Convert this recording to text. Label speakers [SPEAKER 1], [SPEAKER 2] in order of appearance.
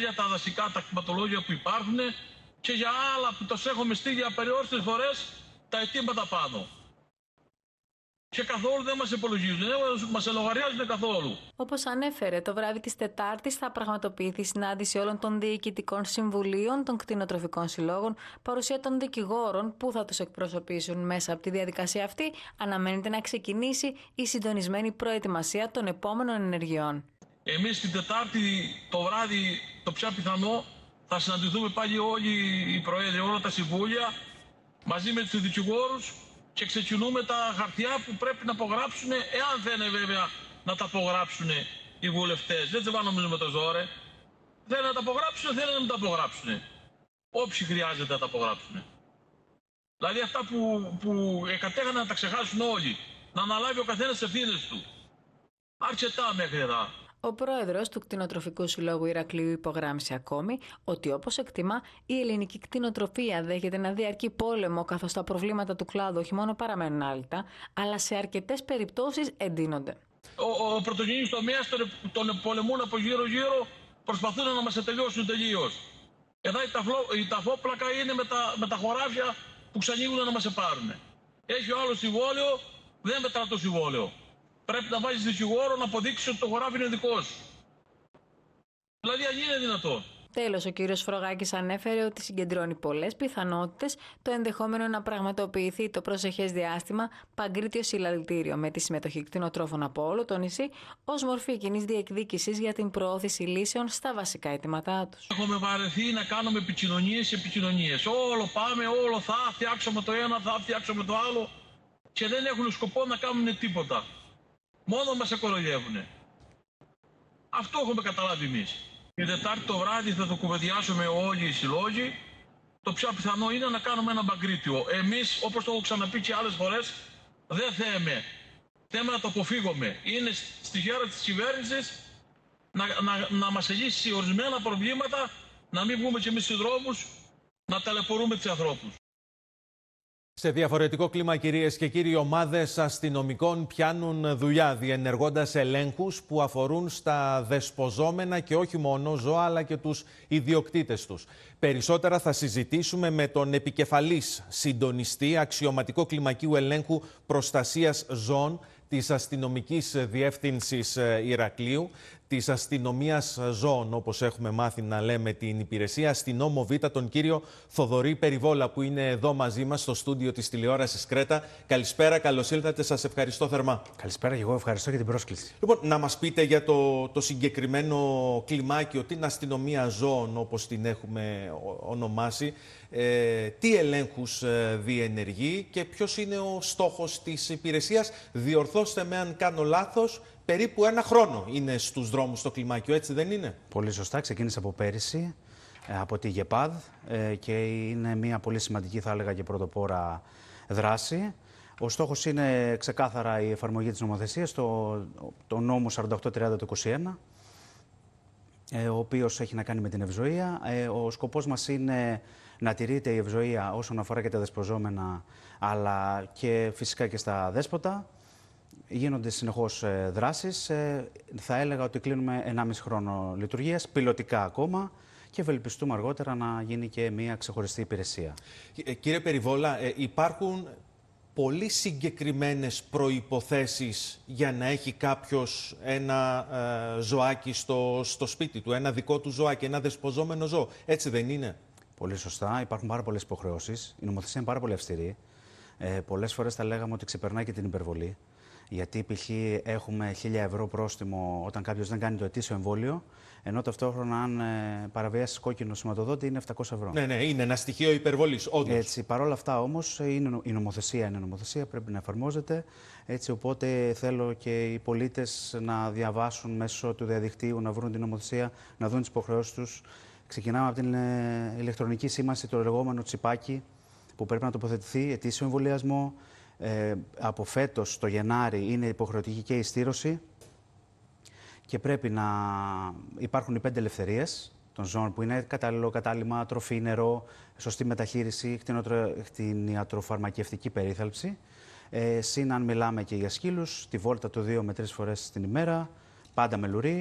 [SPEAKER 1] για τα δασικά, τα κτηματολόγια που υπάρχουν και για άλλα που τους έχουμε στείλει απεριόριστες φορές τα αιτήματα πάνω. Και καθόλου δεν μας υπολογίζουν, δεν μας λογαριάζουν καθόλου.
[SPEAKER 2] Όπως ανέφερε, το βράδυ της Τετάρτης θα πραγματοποιηθεί συνάντηση όλων των διοικητικών συμβουλίων των κτηνοτροφικών συλλόγων, παρουσία των δικηγόρων που θα τους εκπροσωπήσουν μέσα από τη διαδικασία αυτή. Αναμένεται να ξεκινήσει η συντονισμένη προετοιμασία των επόμενων ενεργειών.
[SPEAKER 1] Εμείς την Τετάρτη το βράδυ, το πια πιθανό, θα συναντηθούμε πάλι όλοι οι προέδροι, όλα τα συμβούλια, μαζί με τους δικηγόρους και ξεκινούμε τα χαρτιά που πρέπει να απογράψουν, εάν θέλουν βέβαια να τα απογράψουν οι βουλευτές. Δεν τσεβάνομαστε με το ζόρε. Θέλουν να τα απογράψουν, θέλουν να μην τα απογράψουν. Όποιοι χρειάζεται να τα απογράψουν. Δηλαδή αυτά που κατέχανε να τα ξεχάσουν όλοι. Να αναλάβει ο καθένας τις ευθύνες του. Αρκετά μέχρι εδώ.
[SPEAKER 2] Ο πρόεδρος του Κτηνοτροφικού Συλλόγου Ηρακλείου υπογράμμισε ακόμη ότι, όπως εκτιμά, η ελληνική κτηνοτροφία δέχεται να διαρκεί πόλεμο, καθώς τα προβλήματα του κλάδου όχι μόνο παραμένουν άλυτα, αλλά σε αρκετές περιπτώσεις εντείνονται.
[SPEAKER 1] Ο πρωτογενής τομέας τον πολεμούν από γύρω-γύρω, προσπαθούν να μας τελειώσουν τελείως. Εδώ η ταφόπλακα είναι με τα χωράφια που ξανοίγουν να μας πάρουν. Έχει ο άλλος συμβόλαιο, δεν μετρά το συμβόλαιο. Πρέπει να βάζεις δικηγόρο να αποδείξεις ότι το χωράφι είναι δικό σου. Δηλαδή, αν είναι δυνατόν.
[SPEAKER 2] Τέλος, ο κύριος Φρογάκης ανέφερε ότι συγκεντρώνει πολλές πιθανότητες το ενδεχόμενο να πραγματοποιηθεί το προσεχές διάστημα παγκρίτιο συλλαλητήριο με τη συμμετοχή κτηνοτρόφων από όλο το νησί ως μορφή κοινής διεκδίκησης για την προώθηση λύσεων στα βασικά αιτήματά τους.
[SPEAKER 1] Έχουμε βαρεθεί να κάνουμε επικοινωνίες. Όλο πάμε, όλο θα φτιάξουμε το ένα, θα φτιάξουμε το άλλο και δεν έχουν σκοπό να κάνουν τίποτα. Μόνο μας εκολογεύουνε. Αυτό έχουμε καταλάβει εμείς. Την Τετάρτη το βράδυ θα το κουβεντιάσουμε όλοι οι συλλόγοι. Το πιο πιθανό είναι να κάνουμε ένα μπαγκρίτιο. Εμείς, όπως το έχω ξαναπεί και άλλες φορές, δεν θέμε. Θέμε να το αποφύγουμε. Είναι στη χέρα της κυβέρνησης να μας λύσει ορισμένα προβλήματα, να μην βγούμε κι εμείς στους δρόμους, να ταλαιπωρούμε τους ανθρώπους.
[SPEAKER 3] Σε διαφορετικό κλίμα, κυρίες και κύριοι, ομάδες αστυνομικών πιάνουν δουλειά διενεργώντας ελέγχους που αφορούν στα δεσποζόμενα και όχι μόνο ζώα, αλλά και τους ιδιοκτήτες τους. Περισσότερα θα συζητήσουμε με τον επικεφαλής συντονιστή αξιωματικό κλιμακίου ελέγχου προστασίας ζώων της Αστυνομικής Διεύθυνσης Ηρακλείου, της Αστυνομίας Ζώων, όπως έχουμε μάθει να λέμε την υπηρεσία, αστυνόμο Β, τον κύριο Θοδωρή Περιβόλα, που είναι εδώ μαζί μας στο στούντιο της τηλεόρασης Κρέτα. Καλησπέρα, καλώς ήλθατε, σας ευχαριστώ θερμά.
[SPEAKER 4] Καλησπέρα και εγώ ευχαριστώ για την πρόσκληση.
[SPEAKER 3] Λοιπόν, να μας πείτε για το συγκεκριμένο κλιμάκιο, την Αστυνομία Ζώων, όπως την έχουμε ονομάσει, τι ελέγχους διενεργεί και ποιος είναι ο στόχος της υπηρεσίας. Διορθώστε με αν κάνω λάθος, περίπου ένα χρόνο είναι στους δρόμους το κλιμάκιο, έτσι δεν είναι?
[SPEAKER 4] Πολύ σωστά, ξεκίνησε από πέρυσι, από τη ΓΕΠΑΔ και είναι μια πολύ σημαντική, θα έλεγα, και πρωτοπόρα δράση. Ο στόχος είναι ξεκάθαρα η εφαρμογή της νομοθεσίας, το νόμο 4830 του 2021, ο οποίος έχει να κάνει με την ευζοία. Ο σκοπός μας είναι να τηρείται η ευζοία όσον αφορά και τα δεσποζόμενα, αλλά και φυσικά και στα δέσποτα. Γίνονται συνεχώς δράσεις. Θα έλεγα ότι κλείνουμε 1,5 χρόνο λειτουργίας, πιλωτικά ακόμα, και ευελπιστούμε αργότερα να γίνει και μια ξεχωριστή υπηρεσία.
[SPEAKER 3] Κύριε Περιβόλα, υπάρχουν πολύ συγκεκριμένες προϋποθέσεις για να έχει κάποιος ένα ζωάκι στο σπίτι του, ένα δικό του ζωάκι, ένα δεσποζόμενο ζώο. Έτσι δεν είναι?
[SPEAKER 4] Πολύ σωστά. Υπάρχουν πάρα πολλές υποχρεώσεις. Η νομοθεσία είναι πάρα πολύ αυστηρή. Πολλές φορές θα λέγαμε ότι ξεπερνάει και την υπερβολή. Γιατί π.χ. έχουμε 1.000 ευρώ πρόστιμο όταν κάποιος δεν κάνει το ετήσιο εμβόλιο, ενώ ταυτόχρονα αν παραβιάσει κόκκινο σηματοδότη είναι 700 ευρώ.
[SPEAKER 3] Ναι, είναι ένα στοιχείο υπερβολής, όντως.
[SPEAKER 4] Έτσι, παρόλα αυτά όμως η νομοθεσία είναι νομοθεσία, πρέπει να εφαρμόζεται. Έτσι, οπότε θέλω και οι πολίτες να διαβάσουν μέσω του διαδικτύου, να βρουν την νομοθεσία, να δουν τις υποχρεώσεις τους. Ξεκινάμε από την ηλεκτρονική σήμανση, το λεγόμενο τσιπάκι, που πρέπει να τοποθετηθεί, ετήσιο εμβολιασμό. Από φέτος το Γενάρη είναι υποχρεωτική και η στήρωση και πρέπει να υπάρχουν οι 5 ελευθερίες των ζώων, που είναι κατάλληλο κατάλημα, τροφή, νερό, σωστή μεταχείριση, κτηνιατροφαρμακευτική περίθαλψη. Συν αν μιλάμε και για σκύλους, τη βόλτα του 2 με 3 φορές την ημέρα, πάντα με λουρί.